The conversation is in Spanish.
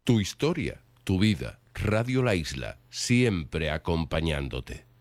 Tu historia, tu vida. Radio La Isla, siempre acompañándote.